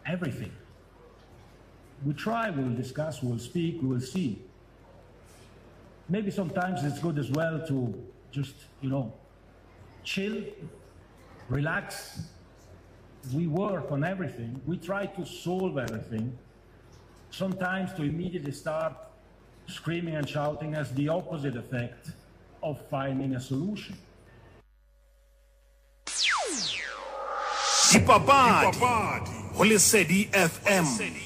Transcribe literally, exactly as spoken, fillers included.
everything. We try, we'll discuss, we'll speak, we will see. Maybe sometimes it's good as well to just, you know, chill, relax. We work on everything. We try to solve everything. Sometimes to immediately start screaming and shouting has the opposite effect of finding a solution. Ipapadi, Holy Sedi F M.